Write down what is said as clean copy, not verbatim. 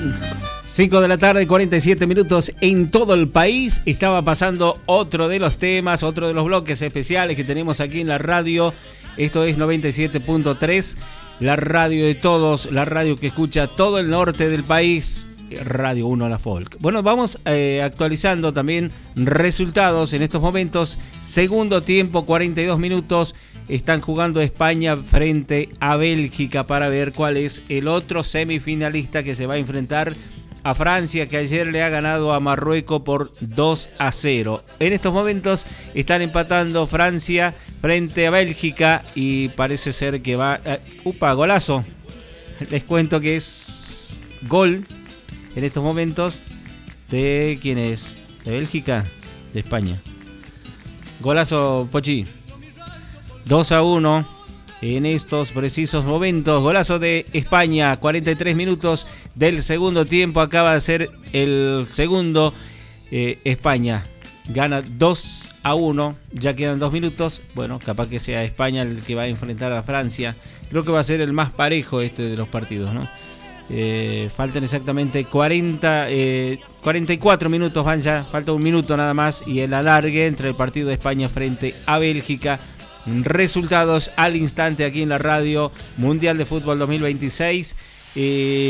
5 de la tarde, 47 minutos en todo el país. Estaba pasando otro de los temas, otro de los bloques especiales que tenemos aquí en la radio. Esto es 97.3, la radio de todos, la radio que escucha todo el norte del país. Radio 1 La Folk. Bueno, vamos actualizando también resultados en estos momentos. Segundo tiempo, 42 minutos. Están jugando España frente a Bélgica para ver cuál es el otro semifinalista que se va a enfrentar a Francia, que ayer le ha ganado a Marruecos por 2-0. En estos momentos están empatando Francia frente a Bélgica y parece ser que va... golazo. Les cuento que es gol en estos momentos de... ¿Quién es? ¿De Bélgica? De España. Golazo, Pochi. 2-1 en estos precisos momentos. Golazo de España, 43 minutos del segundo tiempo. Acaba de ser el segundo. España gana 2-1. Ya quedan 2 minutos. Bueno, capaz que sea España el que va a enfrentar a Francia. Creo que va a ser el más parejo de los partidos, ¿no? Faltan exactamente 44 minutos van ya, falta un minuto nada más y el alargue entre el partido de España frente a Bélgica. Resultados al instante aquí en la radio Mundial de Fútbol 2026.